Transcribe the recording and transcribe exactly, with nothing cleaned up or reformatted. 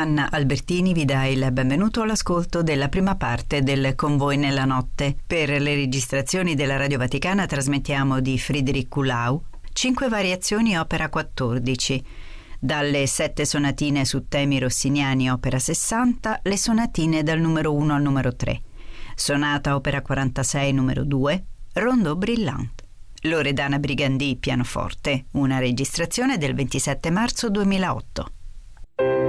Anna Albertini vi dà il benvenuto all'ascolto della prima parte del Con voi nella notte. Per le registrazioni della Radio Vaticana trasmettiamo di Friedrich Kuhlau cinque variazioni opera quattordici, dalle sette sonatine su temi rossiniani opera sessanta, le sonatine dal numero uno al numero tre, sonata opera quarantasei numero due, Rondeau Brillant. Loredana Brigandì pianoforte, una registrazione del ventisette marzo duemilaotto.